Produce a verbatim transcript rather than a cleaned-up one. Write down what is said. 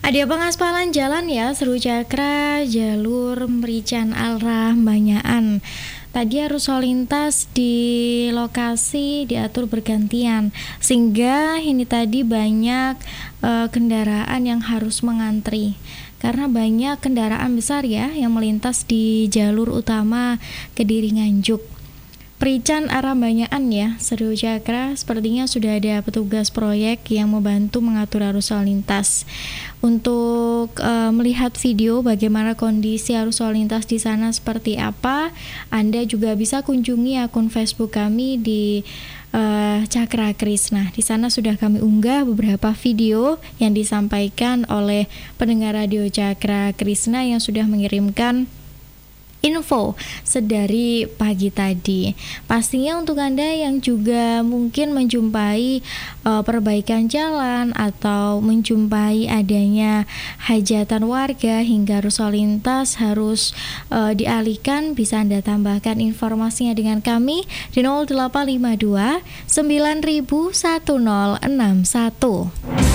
Ada pengaspalan jalan ya, Seru Cakra, jalur Merican arah Banyaan. Tadi arus lalu lintas di lokasi diatur bergantian, sehingga ini tadi banyak e, kendaraan yang harus mengantri. Karena banyak kendaraan besar ya yang melintas di jalur utama Kediri Nganjuk. Merican arah Banyaan ya, Seru Cakra, sepertinya sudah ada petugas proyek yang membantu mengatur arus lalu lintas. Untuk uh, melihat video bagaimana kondisi arus lalu lintas di sana seperti apa, Anda juga bisa kunjungi akun Facebook kami di uh, Cakra Krisna. Di sana sudah kami unggah beberapa video yang disampaikan oleh pendengar radio Cakra Krisna yang sudah mengirimkan info sedari pagi tadi. Pastinya untuk Anda yang juga mungkin menjumpai uh, perbaikan jalan atau menjumpai adanya hajatan warga hingga arus lalu lintas harus uh, dialihkan, bisa Anda tambahkan informasinya dengan kami di nol delapan lima dua sembilan nol nol satu nol enam satu.